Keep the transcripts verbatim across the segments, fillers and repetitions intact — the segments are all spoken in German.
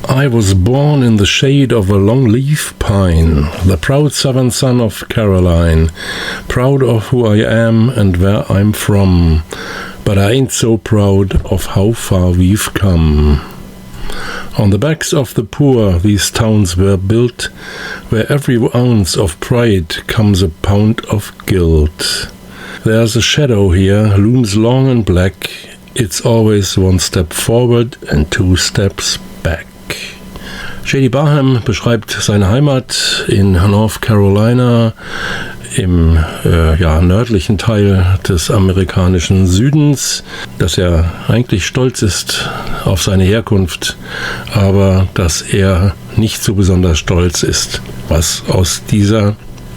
I was born in the shade of a long-leaf pine, the proud southern son of Caroline, proud of who I am and where I'm from, but I ain't so proud of how far we've come. On the backs of the poor these towns were built, where every ounce of pride comes a pound of guilt. There's a shadow here, looms long and black, it's always one step forward and two steps back. J D Barham beschreibt seine Heimat in North Carolina im äh, ja, nördlichen Teil des amerikanischen Südens, dass er eigentlich stolz ist auf seine Herkunft, aber dass er nicht so besonders stolz ist, was aus dieser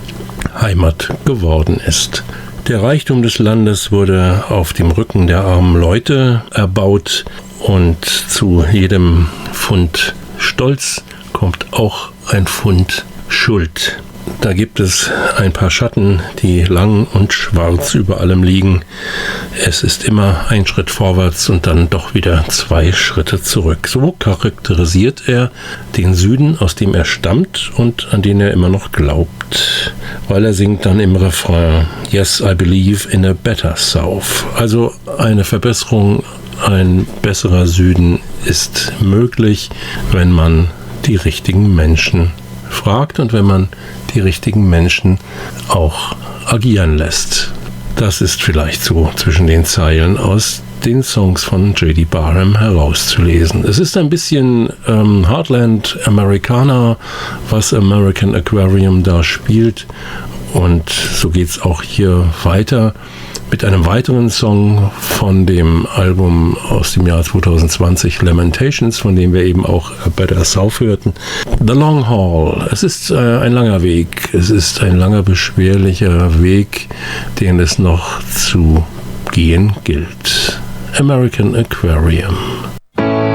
Heimat geworden ist. Der Reichtum des Landes wurde auf dem Rücken der armen Leute erbaut und zu jedem Pfund Stolz kommt auch ein Pfund Schuld. Da gibt es ein paar Schatten, die lang und schwarz über allem liegen. Es ist immer ein Schritt vorwärts und dann doch wieder zwei Schritte zurück. So charakterisiert er den Süden, aus dem er stammt und an den er immer noch glaubt. Weil er singt dann im Refrain, Yes, I believe in a better South. Also eine Verbesserung, ein besserer Süden ist möglich, wenn man die richtigen Menschen fragt und wenn man die richtigen Menschen auch agieren lässt. Das ist vielleicht so zwischen den Zeilen aus den Songs von J D Barham herauszulesen. Es ist ein bisschen ähm, Heartland Americana, was American Aquarium da spielt, und so geht es auch hier weiter mit einem weiteren Song von dem Album aus dem Jahr zwanzig zwanzig, Lamentations, von dem wir eben auch Better South hörten. The Long Haul. Es ist äh, ein langer Weg. Es ist ein langer, beschwerlicher Weg, den es noch zu gehen gilt. American Aquarium.